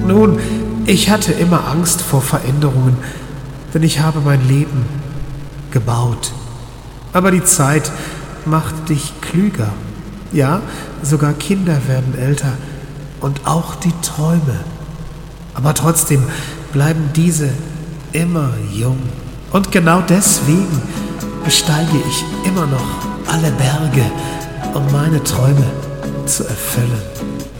Nun, ich hatte immer Angst vor Veränderungen, denn ich habe mein Leben gebaut. Aber die Zeit macht dich klüger. Ja, sogar Kinder werden älter und auch die Träume. Aber trotzdem bleiben diese immer jung. Und genau deswegen besteige ich immer noch alle Berge, um meine Träume zu erfüllen.